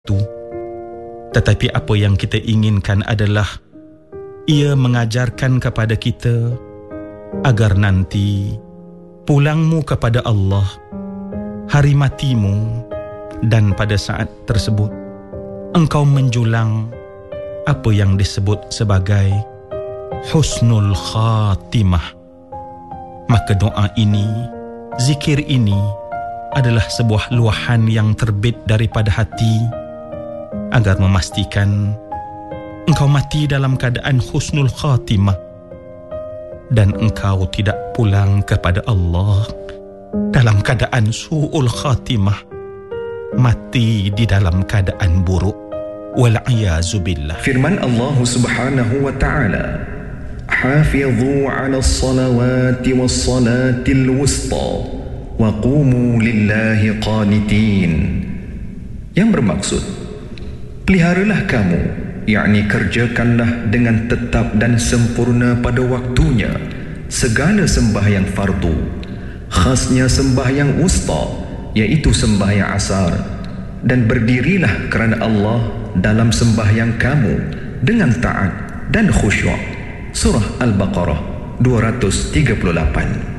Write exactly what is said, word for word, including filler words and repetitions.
itu. Tetapi apa yang kita inginkan adalah ia mengajarkan kepada kita agar nanti pulangmu kepada Allah, hari matimu, dan pada saat tersebut engkau menjulang apa yang disebut sebagai husnul khatimah. Maka doa ini, zikir ini adalah sebuah luahan yang terbit daripada hati agar memastikan engkau mati dalam keadaan husnul khatimah dan engkau tidak pulang kepada Allah dalam keadaan su'ul khatimah, mati di dalam keadaan buruk. Wal'iyazu billah. Firman Allah Subhanahu wa ta'ala, "Hafidhu 'alas salawati was salatil wusta wa qumu lillahi qanitin." Yang bermaksud, peliharalah kamu, yakni kerjakanlah dengan tetap dan sempurna pada waktunya segala sembahyang fardu, khasnya sembahyang wusta, iaitu sembahyang asar, dan berdirilah kerana Allah dalam sembahyang kamu dengan taat dan khusyuk. Surah Al-Baqarah dua ratus tiga puluh lapan.